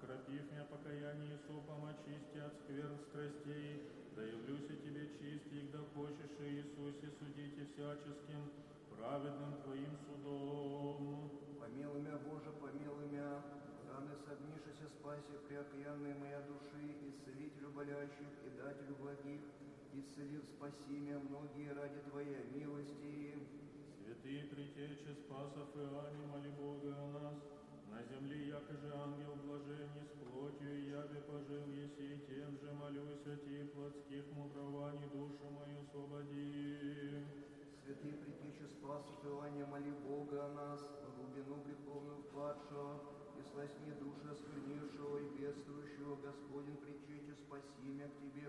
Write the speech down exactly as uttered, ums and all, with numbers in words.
окропив меня покаяние и сопом очисти от скверн страстей, да явлюся тебе чистик, да хочешь, Иисусе, судите всяческим праведным Твоим судом. Помилуй мя, Боже, помилуй мя, раны согнившися спаси, преокаянной моя души, исцелителю болящих и дателю благих, исцелив спаси мя многие ради Твоей милости. Святые притечи спасов Иоанне, моли Бога о нас, на земле, якоже ангел блажений, с плотью и яви пожил еси, и тем же молюсь о ти плотских мудрований, душу мою освободи. Святые притечи спасов Иоанне, моли Бога о нас, глубину греховную впадшего, и сласни души осквернившего и бедствующего, Господень притечи, спаси мя к Тебе,